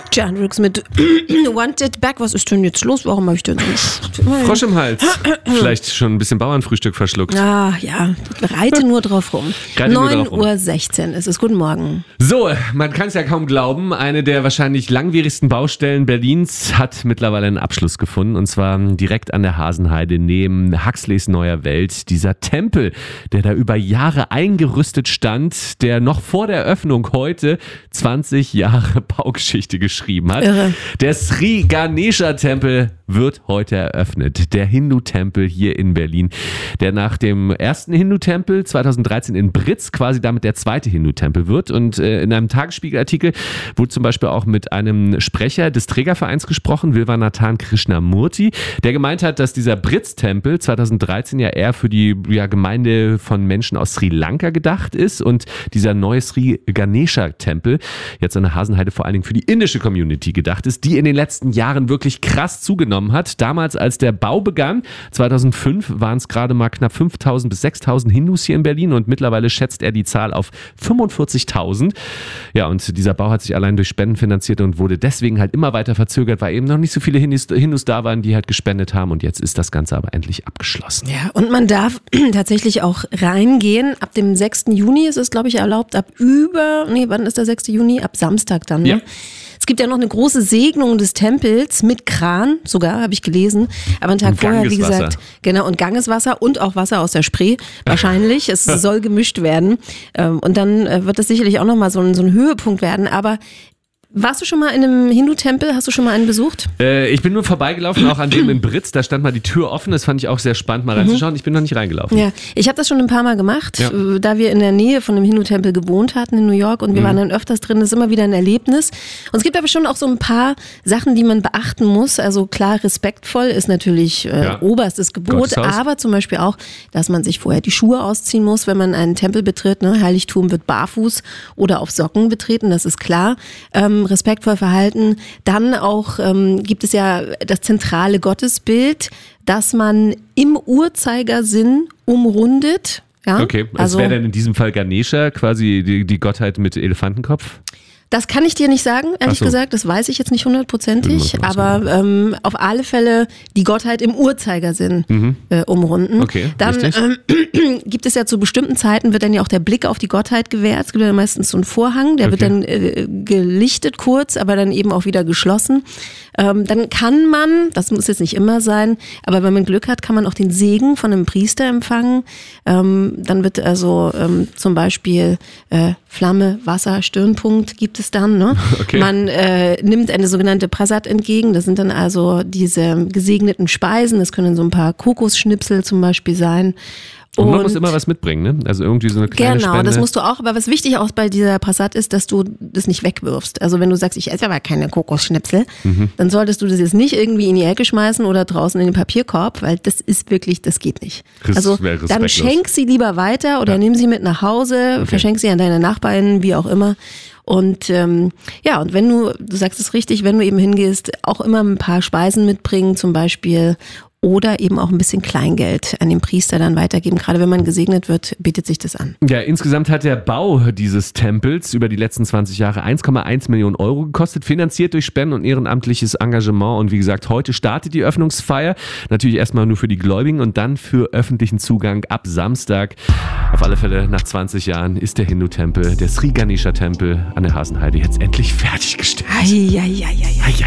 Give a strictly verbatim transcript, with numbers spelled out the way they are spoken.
Jan Rooks mit Wanted Back. Was ist denn jetzt los? Warum habe ich denn so Frosch im Hals. Vielleicht schon ein bisschen Bauernfrühstück verschluckt. Ah, ja, reite nur drauf rum. neun Uhr sechzehn ist es. Guten Morgen. So, man kann es ja kaum glauben. Eine der wahrscheinlich langwierigsten Baustellen Berlins hat mittlerweile einen Abschluss gefunden. Und zwar direkt an der Hasenheide neben Huxleys Neuer Welt. Dieser Tempel, der da über Jahre eingerüstet stand, der noch vor der Eröffnung heute zwanzig Jahre Baugeschichte geschrieben hat. Irre. Der Sri Ganesha Tempel wird heute eröffnet. Der Hindu-Tempel hier in Berlin, der nach dem ersten Hindu-Tempel zweitausenddreizehn in Britz quasi damit der zweite Hindu-Tempel wird. Und äh, in einem Tagesspiegel-Artikel wurde zum Beispiel auch mit einem Sprecher des Trägervereins gesprochen, Vilvanathan Krishnamurti, der gemeint hat, dass dieser Britz-Tempel zweitausenddreizehn ja eher für die ja, Gemeinde von Menschen aus Sri Lanka gedacht ist und dieser neue Sri Ganesha-Tempel jetzt an der Hasenheide vor allen Dingen für die indische Community gedacht ist, die in den letzten Jahren wirklich krass zugenommen hat. Damals, als der Bau begann, zweitausendfünf, waren es gerade mal knapp fünftausend bis sechstausend Hindus hier in Berlin und mittlerweile schätzt er die Zahl auf fünfundvierzigtausend. Ja, und dieser Bau hat sich allein durch Spenden finanziert und wurde deswegen halt immer weiter verzögert, weil eben noch nicht so viele Hindus, Hindus da waren, die halt gespendet haben und jetzt ist das Ganze aber endlich abgeschlossen. Ja, und man darf tatsächlich auch reingehen. Ab dem sechsten Juni ist es, glaube ich, erlaubt. Ab über, nee, wann ist der sechste Juni? Ab Samstag dann, ne? Ja. Es gibt ja noch eine große Segnung des Tempels mit Kran, sogar, habe ich gelesen. Aber einen Tag Und vorher, wie Gangeswasser. gesagt, genau, und Gangeswasser und auch Wasser aus der Spree, wahrscheinlich. Es soll gemischt werden. Und dann wird das sicherlich auch nochmal so ein, so ein Höhepunkt werden. Aber warst du schon mal in einem Hindu-Tempel? Hast du schon mal einen besucht? Äh, ich bin nur vorbeigelaufen, auch an dem in Britz. Da stand mal die Tür offen. Das fand ich auch sehr spannend, mal reinzuschauen. Ich bin noch nicht reingelaufen. Ja, ich habe das schon ein paar Mal gemacht, Ja. äh, da wir in der Nähe von einem Hindu-Tempel gewohnt hatten in New York und wir Mhm. waren dann öfters drin. Das ist immer wieder ein Erlebnis. Und es gibt aber schon auch so ein paar Sachen, die man beachten muss. Also klar, respektvoll ist natürlich äh, Ja. oberstes Gebot, Gotteshaus. aber zum Beispiel auch, dass man sich vorher die Schuhe ausziehen muss, wenn man einen Tempel betritt. Ne? Heiligtum wird barfuß oder auf Socken betreten, das ist klar. Ähm, respektvoll verhalten. Dann auch ähm, gibt es ja das zentrale Gottesbild, das man im Uhrzeigersinn umrundet. Ja? Okay, das also wäre dann in diesem Fall Ganesha, quasi die, die Gottheit mit Elefantenkopf. das kann ich dir nicht sagen, ehrlich Ach so. gesagt. Das weiß ich jetzt nicht hundertprozentig. Hm, was Aber ähm, auf alle Fälle die Gottheit im Uhrzeigersinn Mhm. äh, umrunden. Okay, Dann richtig. ähm, gibt es ja zu bestimmten Zeiten, wird dann ja auch der Blick auf die Gottheit gewährt. Es gibt ja meistens so einen Vorhang, der wird Okay. dann äh, gelichtet kurz, aber dann eben auch wieder geschlossen. Ähm, dann kann man, das muss jetzt nicht immer sein, aber wenn man Glück hat, kann man auch den Segen von einem Priester empfangen. Ähm, dann wird also ähm, zum Beispiel äh, Flamme, Wasser, Stirnpunkt gibt es dann. Ne? Okay. Man äh, nimmt eine sogenannte Prasad entgegen. Das sind dann also diese gesegneten Speisen. Das können so ein paar Kokosschnipsel zum Beispiel sein. Und man muss immer was mitbringen, ne? Also irgendwie so eine kleine Genau, Spende. das musst du auch. Aber was wichtig auch bei dieser Prasad ist, dass du das nicht wegwirfst. Also wenn du sagst, ich esse aber keine Kokosschnipsel, Mhm. dann solltest du das jetzt nicht irgendwie in die Ecke schmeißen oder draußen in den Papierkorb, weil das ist wirklich, das geht nicht. Res- Also wäre dann respektlos. schenk sie lieber weiter oder Ja. nimm sie mit nach Hause, Okay. verschenk sie an deine Nachbarn, wie auch immer. Und ähm, ja, und wenn du, du sagst es richtig, wenn du eben hingehst, auch immer ein paar Speisen mitbringen zum Beispiel oder eben auch ein bisschen Kleingeld an den Priester dann weitergeben. Gerade wenn man gesegnet wird, bietet sich das an. Ja, insgesamt hat der Bau dieses Tempels über die letzten zwanzig Jahre eins Komma eins Millionen Euro gekostet, finanziert durch Spenden und ehrenamtliches Engagement. Und wie gesagt, heute startet die Öffnungsfeier. Natürlich erstmal nur für die Gläubigen und dann für öffentlichen Zugang ab Samstag. Auf alle Fälle nach zwanzig Jahren ist der Hindu-Tempel, der Sri Ganesha Tempel an der Hasenheide jetzt endlich fertiggestellt. Eieieiei.